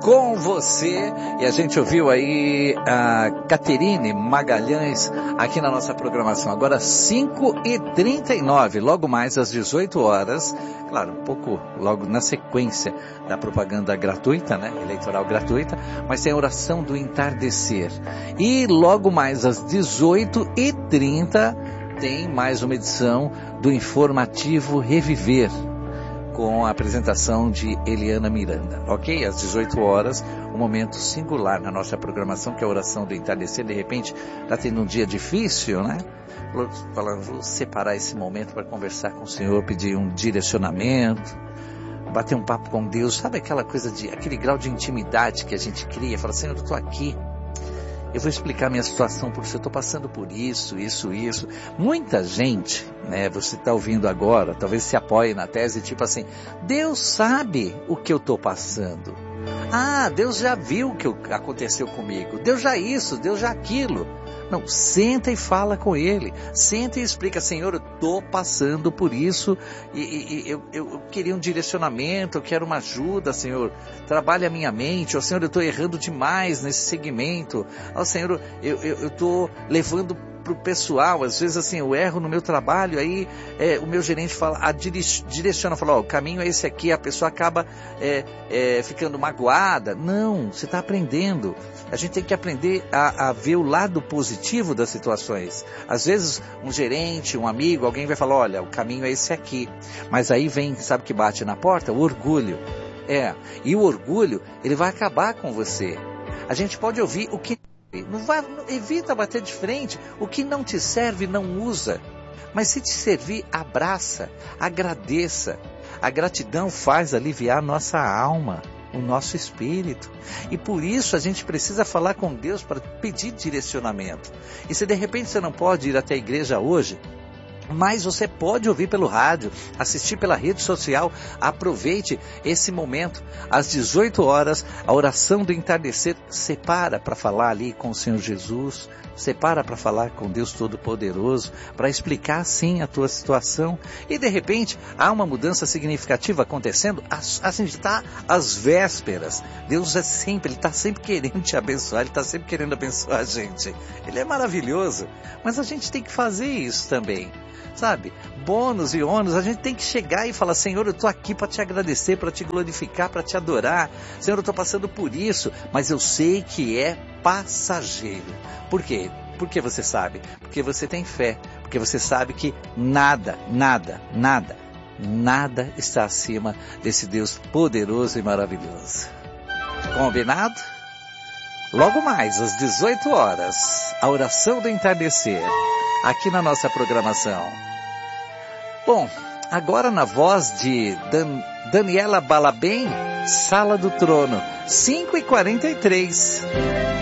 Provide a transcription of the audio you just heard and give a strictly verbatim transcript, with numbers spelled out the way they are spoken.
com você. E a gente ouviu aí a Caterine Magalhães aqui na nossa programação. Agora cinco e trinta e nove, logo mais às dezoito horas. Claro, um pouco logo na sequência da propaganda gratuita, né? Eleitoral gratuita. Mas tem a oração do entardecer. E logo mais às dezoito e trinta tem mais uma edição do Informativo Reviver, com a apresentação de Eliana Miranda, ok? Às dezoito horas, um momento singular na nossa programação, que é a oração do entardecer. De repente, está tendo um dia difícil, né? Falando, vou separar esse momento para conversar com o Senhor, pedir um direcionamento, bater um papo com Deus. Sabe aquela coisa de, aquele grau de intimidade que a gente cria? Fala, Senhor, eu estou aqui. Eu vou explicar minha situação por você, eu estou passando por isso, isso, isso. Muita gente, né, você está ouvindo agora, talvez se apoie na tese, tipo assim, Deus sabe o que eu estou passando. Ah, Deus já viu o que aconteceu comigo. Deus já isso, Deus já aquilo. Não, senta e fala com Ele. Senta e explica, Senhor, eu estou passando por isso e, e, e eu, eu, eu queria um direcionamento, eu quero uma ajuda, Senhor. Trabalhe a minha mente. Ó, Senhor, eu estou errando demais nesse segmento. Ó, Senhor, eu estou levando para o pessoal, às vezes assim, eu erro no meu trabalho, aí é, o meu gerente fala, a direciona, fala, ó, o caminho é esse aqui, a pessoa acaba é, é, ficando magoada. Não, você está aprendendo. A gente tem que aprender a, a ver o lado positivo das situações. Às vezes um gerente, um amigo, alguém vai falar, olha, o caminho é esse aqui, mas aí vem, sabe o que bate na porta? O orgulho. É, e o orgulho, ele vai acabar com você. A gente pode ouvir o que Não vai, evita bater de frente. O que não te serve, não usa. Mas se te servir, abraça, agradeça. A gratidão faz aliviar nossa alma, o nosso espírito. E por isso a gente precisa falar com Deus para pedir direcionamento. E se de repente você não pode ir até a igreja hoje, mas você pode ouvir pelo rádio, assistir pela rede social, aproveite esse momento. Às dezoito horas, a oração do entardecer, separa para falar ali com o Senhor Jesus, separa para falar com Deus Todo-Poderoso, para explicar sim a tua situação. E de repente, há uma mudança significativa acontecendo, assim, está às vésperas. Deus é sempre, Ele está sempre querendo te abençoar, Ele está sempre querendo abençoar a gente. Ele é maravilhoso, mas a gente tem que fazer isso também. Sabe, bônus e ônus, a gente tem que chegar e falar, Senhor, eu estou aqui para te agradecer, para te glorificar, para te adorar. Senhor, eu estou passando por isso, mas eu sei que é passageiro. Por quê? Porque você sabe? Porque você tem fé, porque você sabe que nada, nada, nada, nada está acima desse Deus poderoso e maravilhoso. Combinado? Logo mais, às dezoito horas, a oração do entardecer, aqui na nossa programação. Bom, agora na voz de Dan, Daniela Balabem, Sala do Trono, cinco e quarenta e três.